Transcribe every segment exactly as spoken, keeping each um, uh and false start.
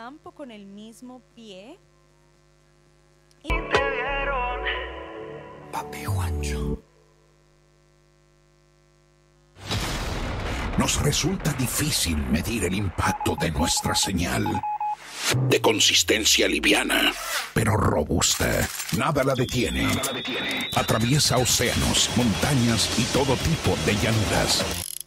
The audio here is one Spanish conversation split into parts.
campo con el mismo pie. Y te vieron. Papi Juancho. Nos resulta difícil medir el impacto de nuestra señal. De consistencia liviana, pero robusta. Nada la detiene. Nada la detiene. Atraviesa océanos, montañas y todo tipo de llanuras.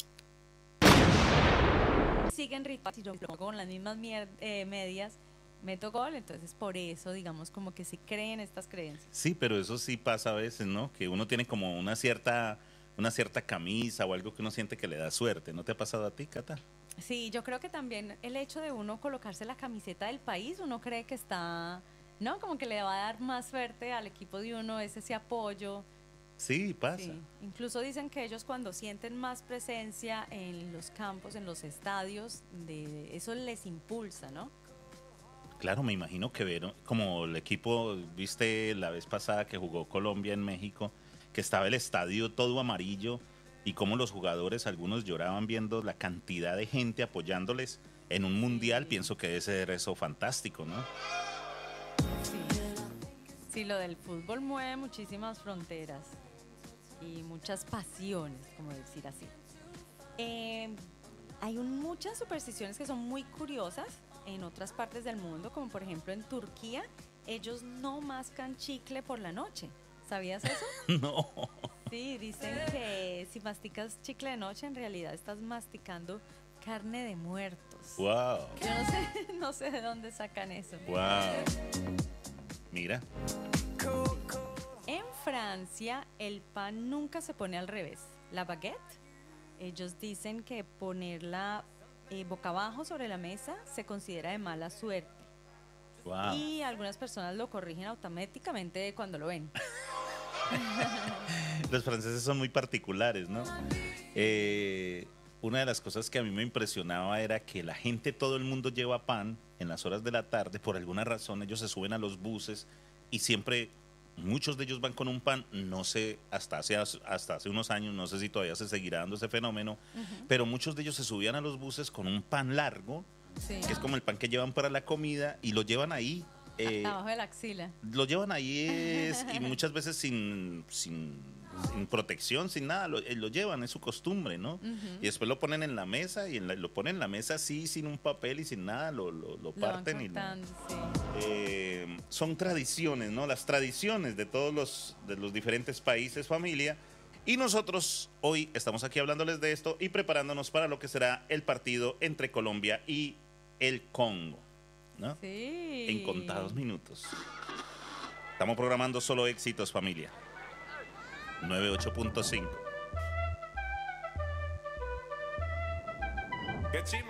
Siguen ritmo con las mismas mier- eh, medias. Meto gol, entonces por eso, digamos, como que se creen estas creencias. Sí, pero eso sí pasa a veces, ¿no? Que uno tiene como una cierta, una cierta camisa o algo que uno siente que le da suerte. ¿No te ha pasado a ti, Cata? Sí, yo creo que también el hecho de uno colocarse la camiseta del país, uno cree que está, ¿no? Como que le va a dar más suerte al equipo de uno, es ese apoyo. Sí, pasa. Sí. Incluso dicen que ellos cuando sienten más presencia en los campos, en los estadios, de eso les impulsa, ¿no? Claro, me imagino que vieron, como el equipo, viste la vez pasada que jugó Colombia en México, que estaba el estadio todo amarillo y como los jugadores, algunos lloraban viendo la cantidad de gente apoyándoles en un mundial, pienso que debe ser eso fantástico, ¿no? Sí. Sí, lo del fútbol mueve muchísimas fronteras y muchas pasiones, como decir así. Eh, hay un- muchas supersticiones que son muy curiosas en otras partes del mundo, como por ejemplo en Turquía, ellos no mascan chicle por la noche. ¿Sabías eso? No. Sí, dicen que si masticas chicle de noche, en realidad estás masticando carne de muertos. Wow. Yo no sé, no sé de dónde sacan eso. Wow. Mira. En Francia, el pan nunca se pone al revés. La baguette, ellos dicen que ponerla eh, boca abajo sobre la mesa se considera de mala suerte. Wow. Y algunas personas lo corrigen automáticamente cuando lo ven. Los franceses son muy particulares, ¿no? Eh, una de las cosas que a mí me impresionaba era que la gente, todo el mundo lleva pan en las horas de la tarde. Por alguna razón ellos se suben a los buses y siempre, muchos de ellos van con un pan, no sé, hasta hace, hasta hace unos años, no sé si todavía se seguirá dando ese fenómeno, uh-huh. Pero muchos de ellos se subían a los buses con un pan largo, sí. Que es como el pan que llevan para la comida y lo llevan ahí. Eh, abajo de la axila. Lo llevan ahí es, y muchas veces sin, sin, sin protección, sin nada, lo, lo llevan, es su costumbre, ¿no? Uh-huh. Y después lo ponen en la mesa y en la, lo ponen en la mesa así, sin un papel y sin nada, lo, lo, lo parten lo y lo, sí. eh, son tradiciones, ¿no? Las tradiciones de todos los, de los diferentes países, familia. Y nosotros hoy estamos aquí hablándoles de esto y preparándonos para lo que será el partido entre Colombia y el Congo, ¿no? Sí. En contados minutos. Estamos programando solo éxitos, familia. noventa y ocho punto cinco.